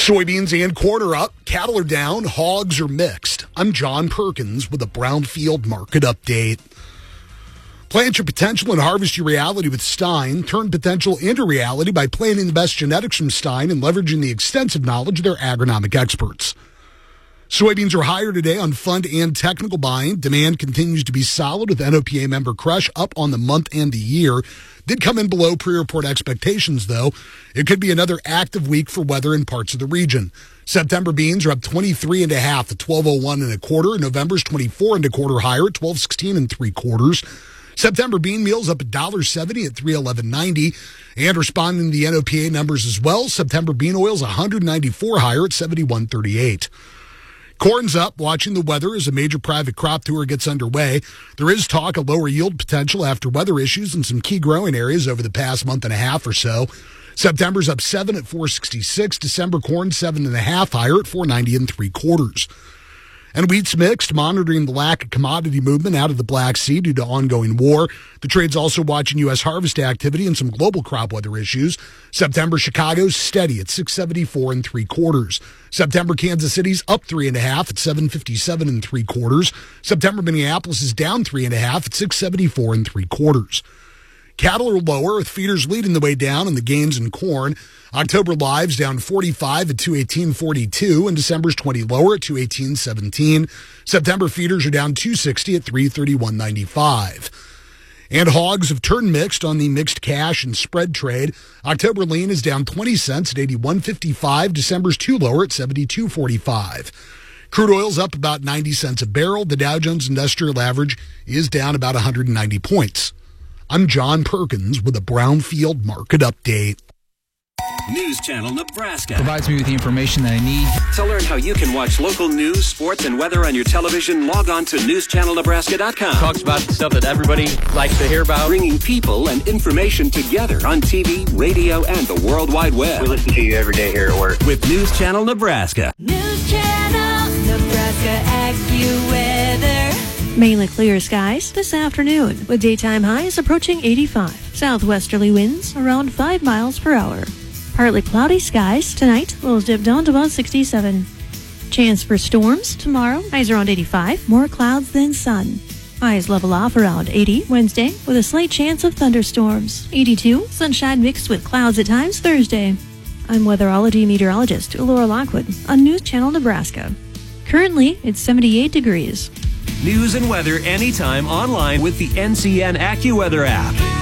Soybeans and corn are up, cattle are down, hogs are mixed. I'm John Perkins with a Brownfield Market Update. Plant your potential and harvest your reality with Stein. Turn potential into reality by planting the best genetics from Stein and leveraging the extensive knowledge of their agronomic experts. Soybeans are higher today on fund and technical buying. Demand continues to be solid with NOPA member crush up on the month and the year. Did come in below pre-report expectations, though. It could be another active week for weather in parts of the region. September beans are up 23.5 at 12.01 1/4. November's 24 1/4 higher at 12.16 3/4. September bean meal's up $1.70 at 311.90. And responding to the NOPA numbers as well, September bean oil's 194 higher at 71.38. Corn's up, watching the weather as a major private crop tour gets underway. There is talk of lower yield potential after weather issues in some key growing areas over the past month and a half or so. September's up 7 at 466. December corn 7.5 higher at 490 3/4. And wheat's mixed, monitoring the lack of commodity movement out of the Black Sea due to ongoing war. The trade's also watching U.S. harvest activity and some global crop weather issues. September Chicago's steady at 674 3/4. September Kansas City's up 3.5 at 757 3/4. September Minneapolis is down 3.5 at 674 3/4. Cattle are lower, with feeders leading the way down in the gains in corn. October lives down 45 at 218.42, and December's 20 lower at 218.17. September feeders are down 260 at 331.95. And hogs have turned mixed on the mixed cash and spread trade. October lean is down 20 cents at 81.55. December's 2 lower at 72.45. Crude oil's up about 90 cents a barrel. The Dow Jones Industrial Average is down about 190 points. I'm John Perkins with a Brownfield Market Update. News Channel Nebraska provides me with the information that I need. To learn how you can watch local news, sports, and weather on your television, log on to newschannelnebraska.com. Talks about the stuff that everybody likes to hear about. Bringing people and information together on TV, radio, and the World Wide Web. We listen to you every day here at work. With News Channel Nebraska. News Channel Nebraska AccuWeather. Mainly clear skies this afternoon, with daytime highs approaching 85. Southwesterly winds around 5 miles per hour. Partly cloudy skies tonight, lows dip down to about 67. Chance for storms tomorrow, highs around 85, more clouds than sun. Highs level off around 80 Wednesday, with a slight chance of thunderstorms. 82, sunshine mixed with clouds at times Thursday. I'm weatherology meteorologist Laura Lockwood on News Channel Nebraska. Currently, it's 78 degrees. News and weather anytime online with the NCN AccuWeather app.